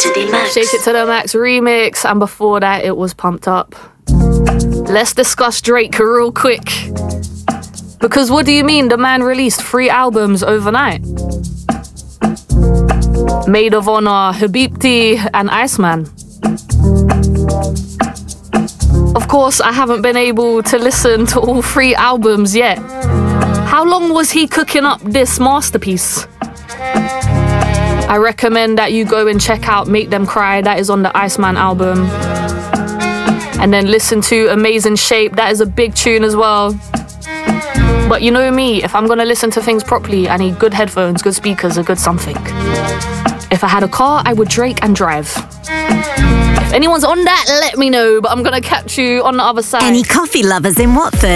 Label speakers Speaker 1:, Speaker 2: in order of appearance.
Speaker 1: to the Max.
Speaker 2: Shake It to the Max remix, and before that it was Pumped Up. Let's discuss Drake real quick. Because what do you mean the man released 3 albums overnight? Maid of Honor, Habibti, and Iceman. Of course, I haven't been able to listen to all 3 albums yet. How long was he cooking up this masterpiece? I recommend that you go and check out Make Them Cry, that is on the Iceman album. And then listen to Amazing Shape, that is a big tune as well. But you know me, if I'm gonna listen to things properly, I need good headphones, good speakers, a good something. If I had a car, I would Drake and drive. If anyone's on that, let me know, but I'm gonna catch you on the other side.
Speaker 3: Any coffee lovers in Watford?